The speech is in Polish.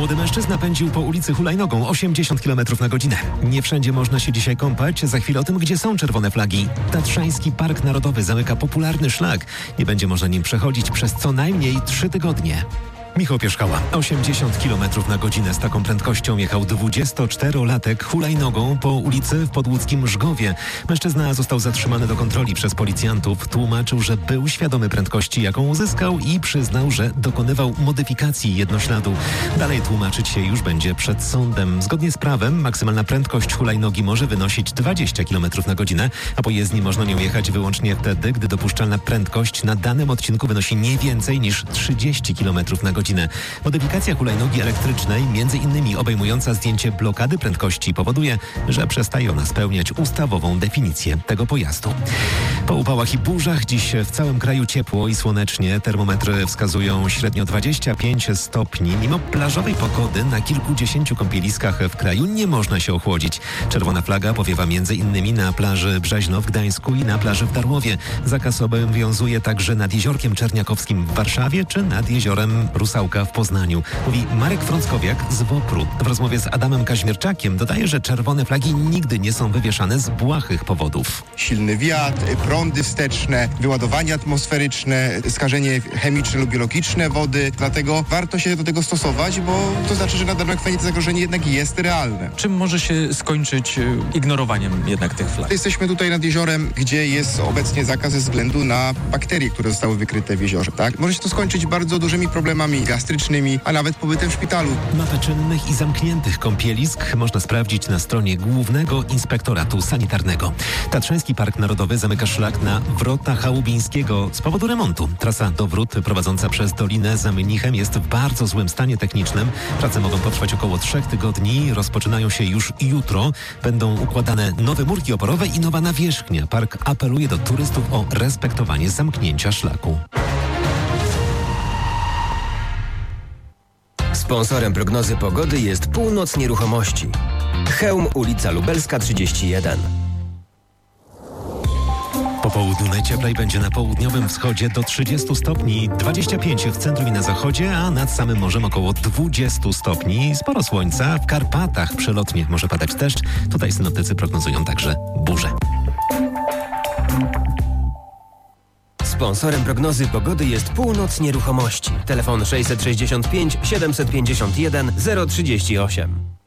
Młody mężczyzna pędził po ulicy hulajnogą 80 km na godzinę. Nie wszędzie można się dzisiaj kąpać. Za chwilę o tym, gdzie są czerwone flagi. Tatrzański Park Narodowy zamyka popularny szlak. Nie będzie można nim przechodzić przez co najmniej 3 tygodnie. Michał Pierzchała. 80 km na godzinę z taką prędkością jechał 24-latek hulajnogą po ulicy w podłódzkim Żgowie. Mężczyzna został zatrzymany do kontroli przez policjantów. Tłumaczył, że był świadomy prędkości, jaką uzyskał i przyznał, że dokonywał modyfikacji jednośladu. Dalej tłumaczyć się już będzie przed sądem. Zgodnie z prawem maksymalna prędkość hulajnogi może wynosić 20 km na godzinę, a po jezdni można nią jechać wyłącznie wtedy, gdy dopuszczalna prędkość na danym odcinku wynosi nie więcej niż 30 km na godzinę. Modyfikacja hulajnogi elektrycznej, między innymi obejmująca zdjęcie blokady prędkości, powoduje, że przestaje ona spełniać ustawową definicję tego pojazdu. Po upałach i burzach dziś w całym kraju ciepło i słonecznie. Termometry wskazują średnio 25 stopni. Mimo plażowej pogody na kilkudziesięciu kąpieliskach w kraju nie można się ochłodzić. Czerwona flaga powiewa m.in. na plaży Brzeźno w Gdańsku i na plaży w Darłowie. Zakaz obowiązuje także nad Jeziorkiem Czerniakowskim w Warszawie czy nad Jeziorem Rusałka w Poznaniu. Mówi Marek Frąckowiak z WOPR-u. W rozmowie z Adamem Kaźmierczakiem dodaje, że czerwone flagi nigdy nie są wywieszane z błahych powodów. Silny wiatr, prądy wsteczne, wyładowanie atmosferyczne, skażenie chemiczne lub biologiczne wody. Dlatego warto się do tego stosować, bo to znaczy, że na danym akwenie to zagrożenie jednak jest realne. Czym może się skończyć ignorowaniem jednak tych flag? Jesteśmy tutaj nad jeziorem, gdzie jest obecnie zakaz ze względu na bakterie, które zostały wykryte w jeziorze. Tak? Może się to skończyć bardzo dużymi problemami gastrycznymi, a nawet pobytem w szpitalu. Mapę czynnych i zamkniętych kąpielisk można sprawdzić na stronie Głównego Inspektoratu Sanitarnego. Tatrzański Park Narodowy zamyka szlak na Wrota Chałubińskiego z powodu remontu. Trasa do Wrót prowadząca przez Dolinę za Mnichem jest w bardzo złym stanie technicznym. Prace mogą potrwać około 3 tygodni. Rozpoczynają się już jutro. Będą układane nowe murki oporowe i nowa nawierzchnia. Park apeluje do turystów o respektowanie zamknięcia szlaku. Sponsorem prognozy pogody jest Północ Nieruchomości. Chełm, ulica Lubelska 31. Po południu najcieplej będzie na południowym wschodzie do 30 stopni, 25 w centrum i na zachodzie, a nad samym morzem około 20 stopni. Sporo słońca, w Karpatach przelotnie może padać deszcz. Tutaj synoptycy prognozują także burze. Sponsorem prognozy pogody jest Północ Nieruchomości. Telefon 665 751 038.